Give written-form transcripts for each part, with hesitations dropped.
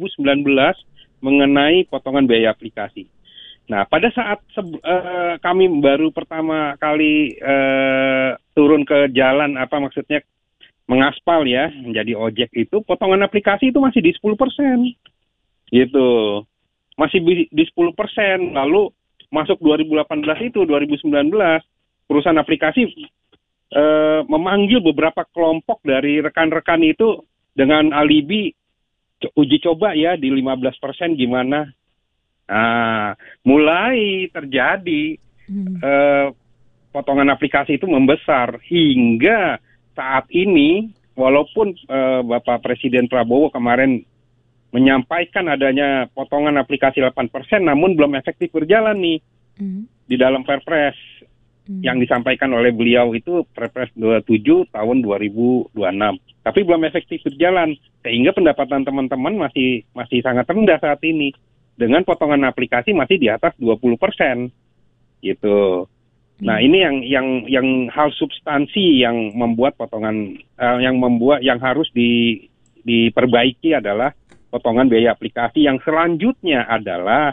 2019 mengenai potongan biaya aplikasi. Nah, pada saat kami baru pertama kali turun ke jalan, maksudnya mengaspal ya, menjadi ojek itu, potongan aplikasi itu masih di 10%. Gitu. Masih di 10%. Lalu masuk 2018 itu, 2019, perusahaan aplikasi memanggil beberapa kelompok dari rekan-rekan itu dengan alibi uji coba ya di 15% gimana. Nah, mulai terjadi potongan aplikasi itu membesar hingga saat ini, walaupun Bapak Presiden Prabowo kemarin menyampaikan adanya potongan aplikasi 8%, namun belum efektif berjalan nih di dalam Perpres. Yang disampaikan oleh beliau itu Perpres 27 tahun 2026. Tapi belum efektif berjalan, sehingga pendapatan teman-teman masih sangat rendah saat ini. Dengan potongan aplikasi masih di atas 20%. Gitu. Nah, ini yang hal substansi yang membuat yang harus diperbaiki adalah potongan biaya aplikasi. Yang selanjutnya adalah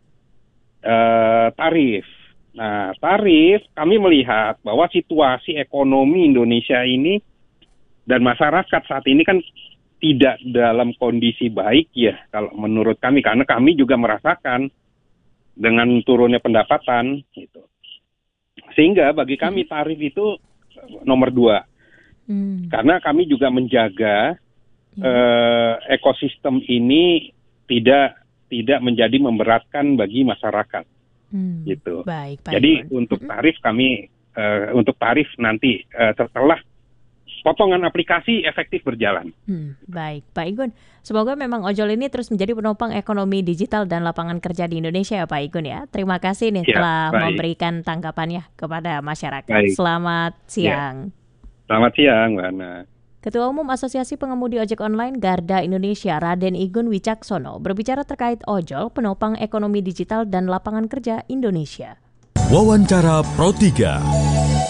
tarif. Nah, tarif kami melihat bahwa situasi ekonomi Indonesia ini dan masyarakat saat ini kan tidak dalam kondisi baik ya, kalau menurut kami, karena kami juga merasakan dengan turunnya pendapatan gitu. Sehingga bagi kami tarif itu nomor 2. Karena kami juga menjaga ekosistem ini tidak menjadi memberatkan bagi masyarakat. Gitu. Baik, jadi Igun. Untuk tarif nanti setelah potongan aplikasi efektif berjalan. Baik, Pak Igun. Semoga memang ojol ini terus menjadi penopang ekonomi digital dan lapangan kerja di Indonesia ya Pak Igun ya. Terima kasih nih telah memberikan tanggapannya kepada masyarakat. Baik. Selamat siang. Selamat siang, Mbak Ana. Ketua Umum Asosiasi Pengemudi Ojek Online Garda Indonesia Raden Igun Wicaksono berbicara terkait ojol penopang ekonomi digital dan lapangan kerja Indonesia. Wawancara Pro 3.